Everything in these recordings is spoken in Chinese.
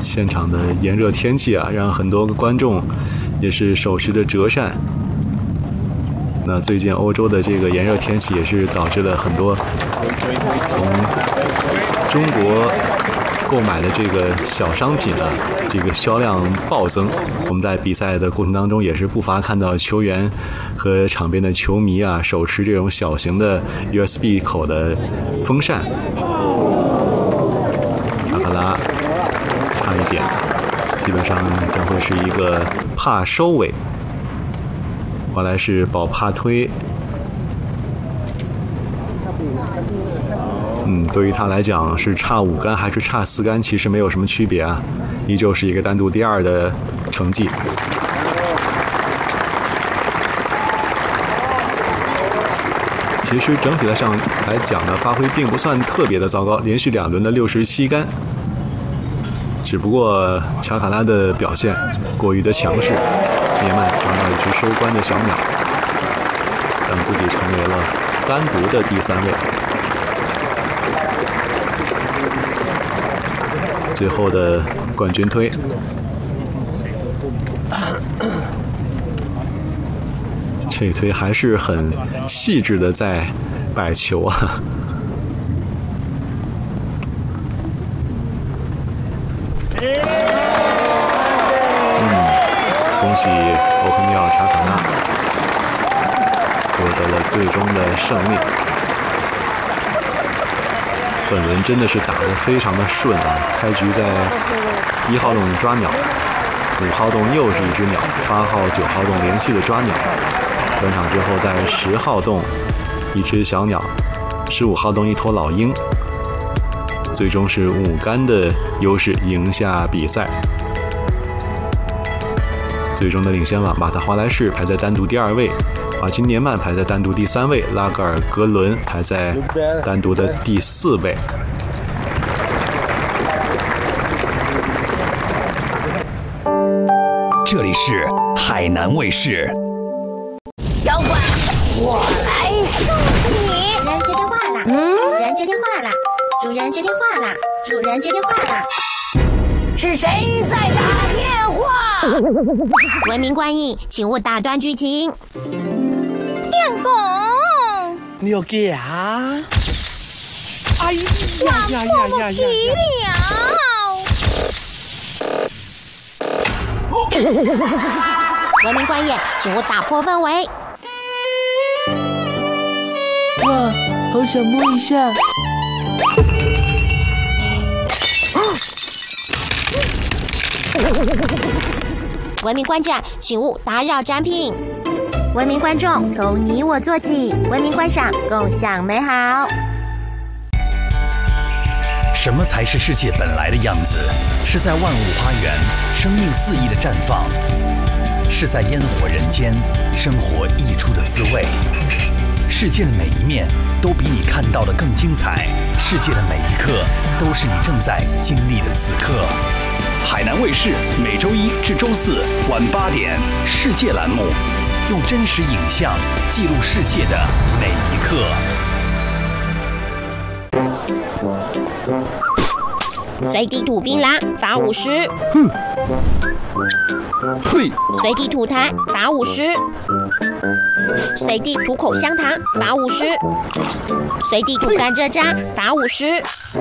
现场的炎热天气啊，让很多观众也是手持的折扇。那最近欧洲的这个炎热天气也是导致了很多从中国购买的这个小商品啊，这个销量暴增。我们在比赛的过程当中也是不乏看到球员和场边的球迷啊，手持这种小型的 USB 口的风扇。卡卡拉差一点，基本上将会是一个帕收尾。后来是保帕推，对于他来讲是差5杆还是差4杆，其实没有什么区别啊，依旧是一个单独第2的成绩。其实整体上来讲呢，发挥并不算特别的糟糕，连续2轮的67杆。只不过查卡拉的表现过于的强势，涅曼抓到一只收官的小鸟，让自己成为了单独的第3位。最后的冠军推，这一推还是很细致的在摆球啊。恭喜欧科米奥查卡纳夺得了最终的胜利。本轮真的是打得非常的顺啊！开局在1号洞抓鸟，5号洞又是一只鸟，8号、9号洞连续的抓鸟。转场之后，在10号洞一只小鸟，15号洞一头老鹰，最终是5杆的优势赢下比赛。最终的领先了马特华莱士排在单独第2位，阿金涅曼排在单独第3位，拉格尔格伦排在单独的第4位。 这里是海南卫视。 妖怪，我来收拾你！人接电话了，人接电话了，主人接电话了，主人接电话了。是谁在打电话？文明观影，请勿打断剧情。电工， 你有给啊？哎呀呀呀呀呀！ 文明观影，请勿打破氛围。 哇，好想摸一下。 文明观展，请勿打扰展品。文明观众，从你我做起，文明观赏，共享美好。 什么才是世界本来的样子？是在万物花园，生命肆意的绽放；是在烟火人间，生活溢出的滋味。世界的每一面都比你看到的更精彩，世界的每一刻都是你正在经历的此刻。海南卫视每周1至周4晚8点，世界栏目，用真实影像记录世界的每一刻。 随地吐槟榔，罚50。 哼，嘿， 随地吐痰，罚50。随地吐口香糖，罚50。随地吐甘蔗渣，罚50。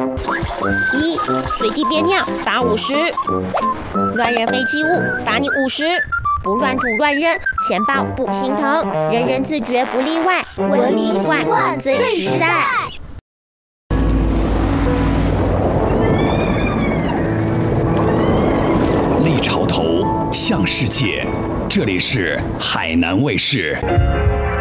随地憋尿，罚50。乱扔废弃物，罚你50。不乱吐乱扔，钱包不心疼，人人自觉不例外，文明习惯最实在。 立潮头向世界，这里是海南卫视。